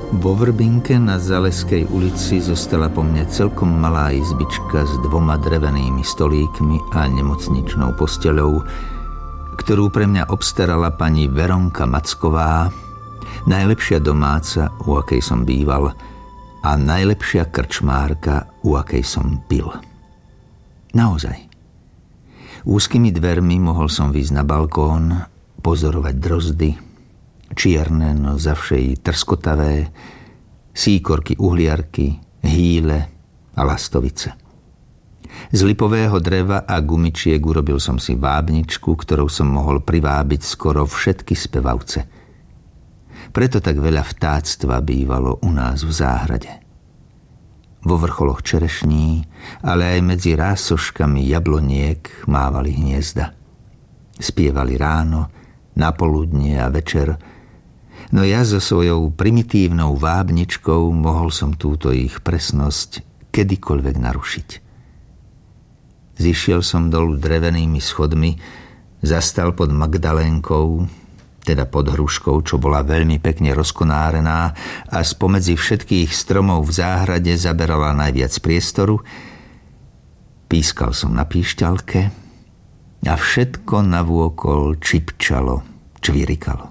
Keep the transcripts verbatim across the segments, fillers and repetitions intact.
Vo Vrbinke na Zaleskej ulici zostala po mne celkom malá izbička s dvoma drevenými stolíkmi a nemocničnou posteľou, ktorú pre mňa obstarala pani Veronka Macková, najlepšia domáca, u akej som býval, a najlepšia krčmárka, u akej som pil. Naozaj. Úzkymi dvermi mohol som výjsť na balkón, pozorovať drozdy, čierne, no zavšej trskotavé, síkorky uhliarky, hýle a lastovice. Z lipového dreva a gumičiek urobil som si vábničku, ktorou som mohol privábiť skoro všetky spevavce. Preto tak veľa vtáctva bývalo u nás v záhrade. Vo vrcholoch čerešní, ale aj medzi rásoškami jabloniek mávali hniezda. Spievali ráno, napoludnie a večer, no ja so svojou primitívnou vábničkou mohol som túto ich presnosť kedykoľvek narušiť. Zišiel som dolu drevenými schodmi, zastal pod Magdalénkou, teda pod hruškou, čo bola veľmi pekne rozkonárená a spomedzi všetkých stromov v záhrade zaberala najviac priestoru. Pískal som na píšťalke a všetko navôkol čipčalo, čvirikalo.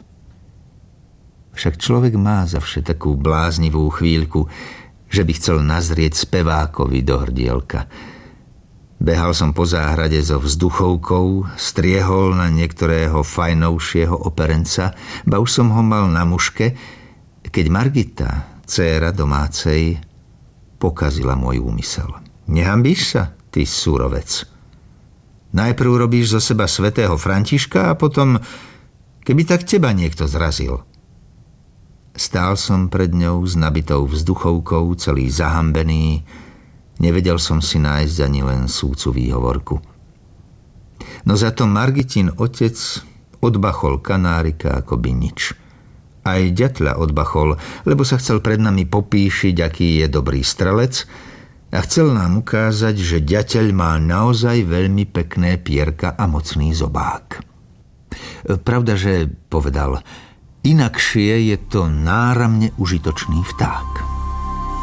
Však človek má zavše takú bláznivú chvíľku, že by chcel nazrieť spevákovi do hrdielka. Behal som po záhrade so vzduchovkou, striehol na niektorého fajnovšieho operenca, ba už som ho mal na muške, keď Margita, dcéra domácej, pokazila môj úmysel. Nehambíš sa, ty súrovec? Najprv robíš zo seba svätého Františka a potom, keby tak teba niekto zrazil. Stál som pred ňou s nabitou vzduchovkou, celý zahambený. Nevedel som si nájsť ani len súcu výhovorku. No za to Margitin otec odbachol kanárika akoby nič. Aj ďatľa odbachol, lebo sa chcel pred nami popíšiť, aký je dobrý strelec a chcel nám ukázať, že ďateľ má naozaj veľmi pekné pierka a mocný zobák. Pravda, že povedal, inakšie je to náramne užitočný vták.